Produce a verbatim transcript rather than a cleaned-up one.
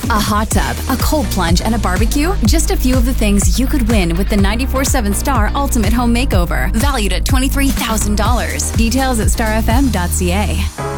A hot tub, a cold plunge, and a barbecue? Just a few of the things you could win with the ninety-four seven Star Ultimate Home Makeover, valued at twenty-three thousand dollars. Details at star f m dot c a.